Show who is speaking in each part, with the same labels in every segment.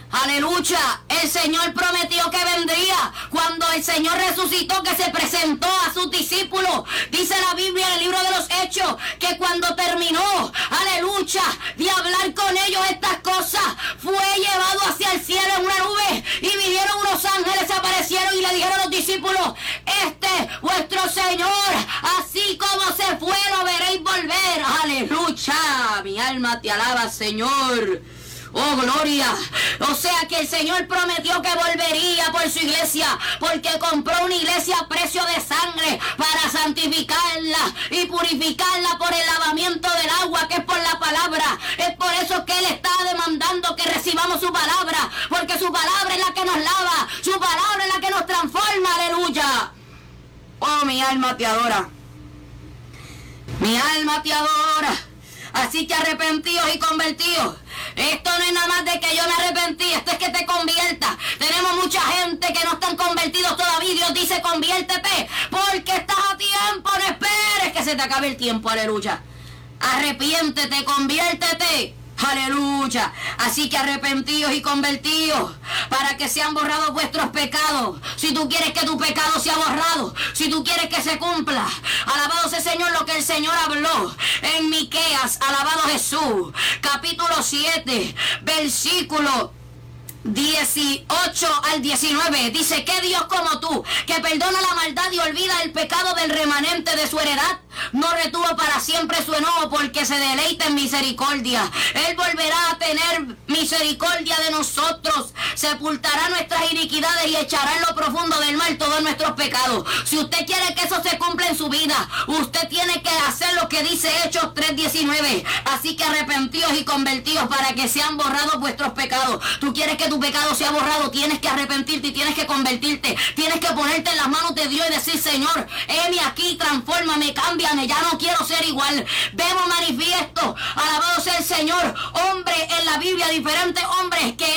Speaker 1: Aleluya, el Señor prometió que vendría. Cuando el Señor resucitó, que se presentó a sus discípulos, dice la Biblia en el libro de los Hechos, que cuando terminó, aleluya, de hablar con ellos estas cosas, fue llevado hacia el cielo en una nube, y vinieron unos ángeles, se aparecieron y le dijeron a los discípulos: vuestro Señor, así como se fue, lo veréis volver. Aleluya, mi alma te alaba, Señor. Oh, gloria. O sea que el Señor prometió que volvería por su iglesia, porque compró una iglesia a precio de sangre para santificarla y purificarla por el lavamiento del agua, que es por la palabra. Es por eso que Él está demandando que recibamos su palabra, porque su palabra es la que nos lava, su palabra es la que nos transforma. Aleluya. Oh, mi alma te adora. Mi alma te adora. Así que arrepentidos y convertidos. Esto no es nada más de que yo me arrepentí, esto es que te conviertas. Tenemos mucha gente que no están convertidos todavía. Dios dice: conviértete, porque estás a tiempo, no esperes que se te acabe el tiempo. Aleluya. Arrepiéntete, conviértete. Aleluya. Así que arrepentidos y convertidos, para que sean borrados vuestros pecados. Si tú quieres que tu pecado sea borrado, si tú quieres que se cumpla, alabado sea el Señor, lo que el Señor habló en Miqueas, alabado Jesús, capítulo 7, versículo 18 al 19, dice: ¿qué Dios como tú, que perdona la maldad y olvida el pecado del remanente de su heredad? No retuvo para siempre su enojo, porque se deleita en misericordia. Él volverá a tener misericordia de nosotros, sepultará nuestras iniquidades y echará en lo profundo del mar todos nuestros pecados. Si usted quiere que eso se cumpla en su vida, usted tiene que hacer lo que dice Hechos 3:19. Así que arrepentidos y convertidos, para que sean borrados vuestros pecados. Tú quieres que tu pecado sea borrado, tienes que arrepentirte y tienes que convertirte. Tienes que ponerte en las manos de Dios y decir: Señor, heme aquí, transfórmame, cámbiame, ya no quiero ser igual. Vemos manifiesto, alabado sea el Señor, hombres en la Biblia, diferentes hombres que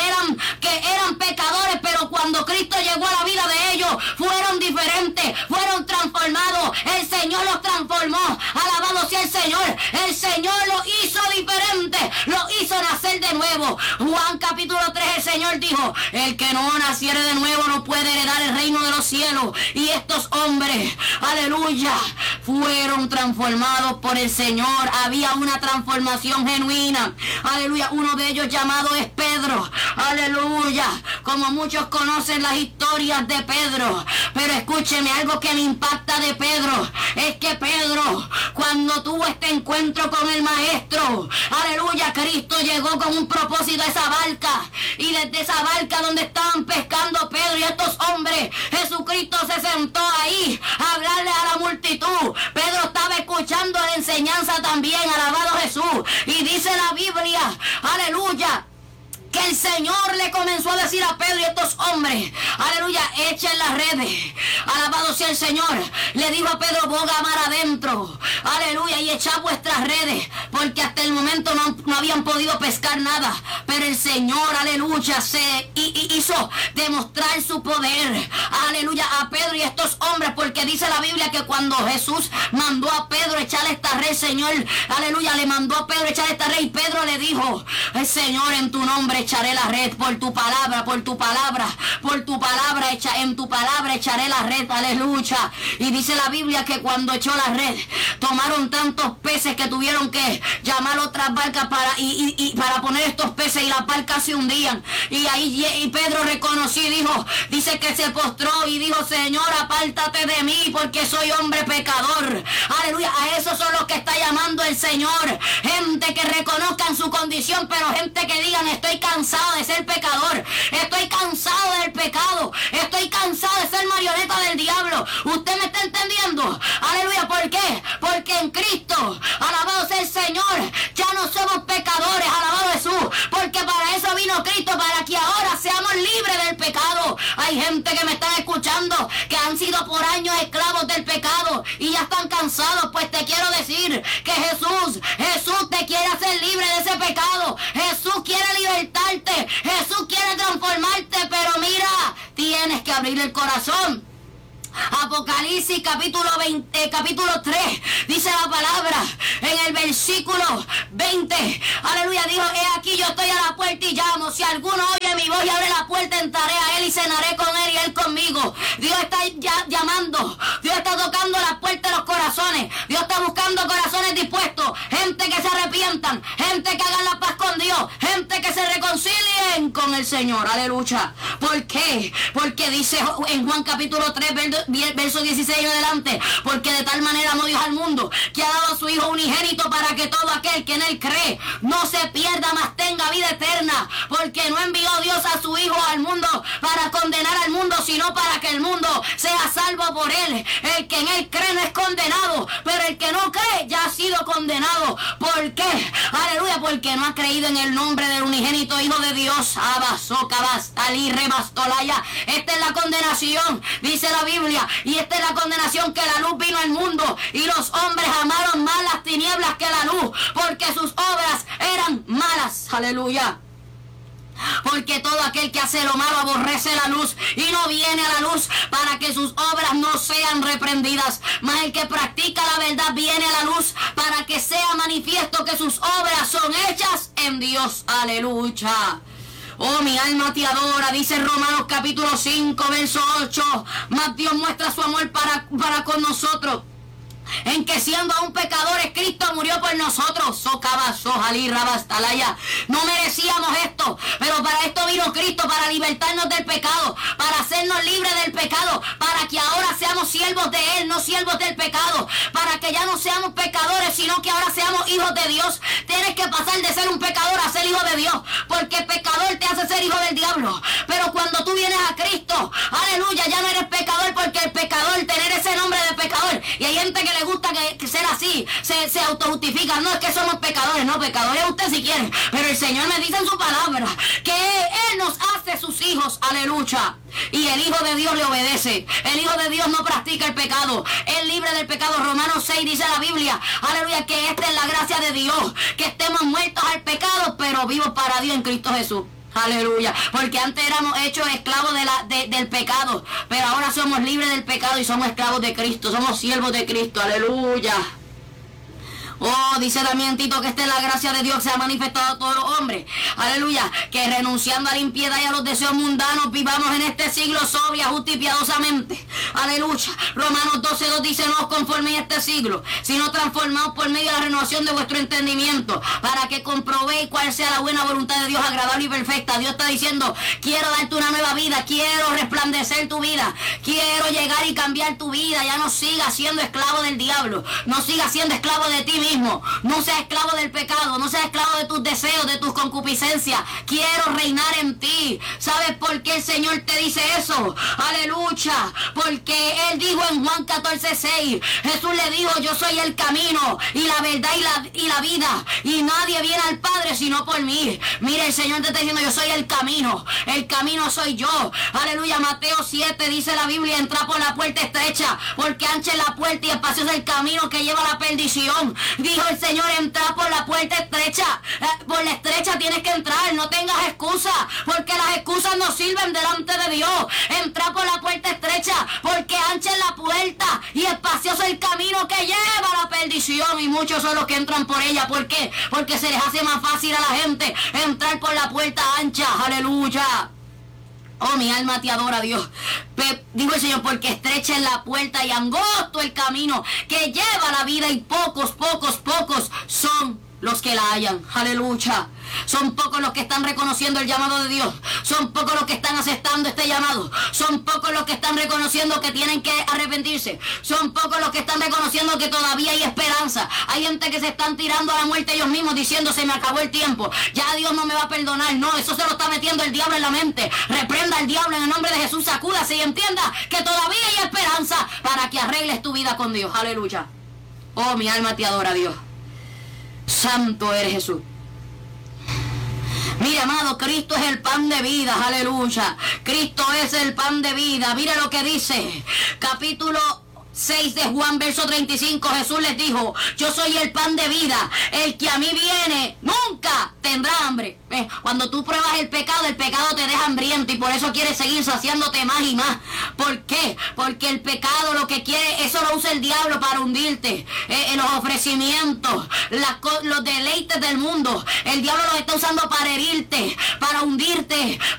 Speaker 1: eran pecadores, pero cuando Cristo llegó a la vida de ellos, fueron diferentes, fueron transformados. El Señor los transformó, alabado sea el Señor. El Señor los hizo diferentes, los hizo nacer de nuevo. Juan capítulo 3, el Señor dijo: el que no naciere de nuevo no puede heredar el reino de los cielos. Y estos hombres, aleluya, fueron transformados por el Señor. Había una transformación genuina, aleluya. Uno de ellos llamado es Pedro, aleluya. Como muchos conocen las historias de Pedro, pero escúcheme, algo que me impacta de Pedro es que Pedro, cuando tuvo este encuentro con el maestro, aleluya, Cristo llegó con un propósito a esa barca, y desde esa barca donde estaban pescando Pedro y estos hombres, Jesucristo se sentó ahí a hablarle a la multitud. Pedro estaba escuchando la enseñanza también, alabado Jesús. Y dice la Biblia, aleluya, que el Señor le comenzó a decir a Pedro y a estos hombres, aleluya, echen las redes. Alabado sea el Señor. Le dijo a Pedro: boga mar adentro, aleluya, y echad vuestras redes, porque hasta el momento no habían podido pescar nada. Pero el Señor, aleluya, se hizo demostrar su poder, aleluya, a Pedro y a estos hombres, porque dice la Biblia que cuando Jesús mandó a Pedro echar esta red, Señor, aleluya, le mandó a Pedro echar esta red, y Pedro le dijo: el Señor, en tu nombre echaré la red, por tu palabra, por tu palabra, por tu palabra, en tu palabra echaré la red, aleluya. Y dice la Biblia que cuando echó la red, tomaron tantos peces que tuvieron que llamar otras barcas para poner estos peces, y las barcas se hundían. Y ahí Pedro reconoció y dice que se postró y dijo: Señor, apártate de mí, porque soy hombre pecador. Aleluya. A esos son los que está llamando el Señor, gente que reconozcan su condición, pero gente que digan: estoy cansado de ser pecador, estoy cansado del pecado, estoy cansado de ser marioneta del diablo. ¿Usted me está entendiendo? Aleluya. ¿Por qué? Porque en Cristo, alabado sea el Señor, ya no somos pecadores, alabado Jesús, porque para eso vino Cristo, para que ahora seamos libres del pecado. Hay gente que me está escuchando que han sido por años esclavos del pecado y ya están cansados. Pues te quiero decir que Jesús te quiere hacer libre de ese pecado. Jesús quiere libertarte, Jesús quiere transformarte, pero mira, tienes que abrir el corazón. Apocalipsis capítulo 3, dice la palabra en el versículo 20, aleluya, dijo: he aquí yo estoy a la puerta y llamo. Si alguno oye mi voz y cenaré con él y él conmigo. Dios está llamando, Dios está tocando las puertas de los corazones. Dios está buscando corazones dispuestos, gente que se arrepientan, gente que hagan la paz con Dios, gente que se reconcilien con el Señor. Aleluya. ¿Por qué? Porque dice en Juan capítulo 3, verso 16 en adelante, porque de tal manera amó Dios al mundo, que ha dado a su Hijo unigénito para que todo aquel que en él cree no se pierda, mas tenga vida eterna. Porque no envió Dios a su Hijo al mundo para condenar al mundo, sino para que el mundo sea salvo por él. El que en él cree no es condenado, pero el que no cree ya ha sido condenado. ¿Por qué? Aleluya, porque no ha creído en el nombre del unigénito Hijo de Dios. Esta es la condenación, dice la Biblia, y esta es la condenación, que la luz vino al mundo y los hombres amaron más las tinieblas que la luz, porque sus obras eran malas. Aleluya. Porque todo aquel que hace lo malo aborrece la luz y no viene a la luz para que sus obras no sean reprendidas. Mas el que practica la verdad viene a la luz para que sea manifiesto que sus obras son hechas en Dios. Aleluya. Oh, mi alma te adora, dice Romanos capítulo 5, verso 8. Mas Dios muestra su amor para con nosotros, en que siendo aún pecadores, Cristo murió por nosotros. No merecíamos esto, pero para esto vino Cristo, para libertarnos del pecado, para hacernos libres del pecado, para que ahora seamos siervos de Él, no siervos del pecado, para que ya no seamos pecadores, sino que ahora seamos hijos de Dios. Tienes que pasar de ser un pecador a ser hijo de Dios, porque pecador te hace ser hijo del diablo. Pero cuando tú vienes a Cristo, aleluya, ya no eres pecador, porque el pecador, tener ese nombre de pecador, y hay gente que le gusta que ser así, se autojustifica. No, es que somos pecadores. No, pecadores es usted si quiere, pero el Señor me dice en su palabra que Él nos hace sus hijos. Aleluya. Y el Hijo de Dios le obedece. El Hijo de Dios no practica el pecado, es libre del pecado. Romanos 6 dice la Biblia, aleluya, que esta es la gracia de Dios, que estemos muertos al pecado, pero vivos para Dios en Cristo Jesús. Aleluya, porque antes éramos hechos esclavos del pecado, pero ahora somos libres del pecado y somos esclavos de Cristo, somos siervos de Cristo. Aleluya. Oh, dice también Tito que esta es la gracia de Dios, se ha manifestado a todos los hombres. Aleluya, que renunciando a la impiedad y a los deseos mundanos, vivamos en este siglo sobria, justa y piadosamente. Aleluya. Romanos 12:2 dice, no os conforméis a este siglo, sino transformaos por medio de la renovación de vuestro entendimiento, para que comprobéis cuál sea la buena voluntad de Dios, agradable y perfecta. Dios está diciendo, quiero darte una nueva vida, quiero resplandecer tu vida, quiero llegar y cambiar tu vida. Ya no sigas siendo esclavo del diablo, no sigas siendo esclavo de ti mismo. No seas esclavo del pecado, no seas esclavo de tus deseos, de tus concupiscencias. Quiero reinar en ti. ¿Sabes por qué el Señor te dice eso? Aleluya. Porque Él dijo en Juan 14:6, Jesús le dijo, yo soy el camino y la verdad y la vida, y nadie viene al Padre sino por mí. Mire, el Señor te está diciendo, yo soy el camino soy yo. Aleluya. Mateo 7 dice la Biblia, entra por la puerta estrecha, porque ancha es la puerta y espacioso es el camino que lleva a la perdición. Dijo el Señor, entra por la puerta estrecha. Por la estrecha tienes que entrar, no tengas excusa, porque las excusas no sirven delante de Dios. Entra por la puerta estrecha, porque ancha es la puerta y espacioso el camino que lleva a la perdición, y muchos son los que entran por ella. ¿Por qué? Porque se les hace más fácil a la gente entrar por la puerta ancha. Aleluya. Oh, mi alma te adora, Dios. Dijo el Señor, porque estrecha es la puerta y angosto el camino que lleva a la vida, y pocos son los que la hallan. Aleluya. Son pocos los que están reconociendo el llamado de Dios. Son pocos los que están aceptando este llamado. Son pocos los que están reconociendo que tienen que arrepentirse. Son pocos los que están reconociendo que todavía hay esperanza. Hay gente que se están tirando a la muerte ellos mismos diciendo, se me acabó el tiempo, ya Dios no me va a perdonar. No, eso se lo está metiendo el diablo en la mente. Reprenda al diablo en el nombre de Jesús, sacúdase y entienda que todavía hay esperanza para que arregles tu vida con Dios. Aleluya. Oh, mi alma te adora, Dios. Santo eres Jesús. Mire, amado, Cristo es el pan de vida. Aleluya. Cristo es el pan de vida. Mire lo que dice capítulo 6 de Juan, verso 35. Jesús les dijo, yo soy el pan de vida. El que a mí viene nunca tendrá hambre. Cuando tú pruebas el pecado te deja hambriento, y por eso quieres seguir saciándote más y más. ¿Por qué? Porque el pecado lo que quiere, eso lo usa el diablo para hundirte. Los ofrecimientos, los deleites del mundo, el diablo los está usando para herirte, para hundirte,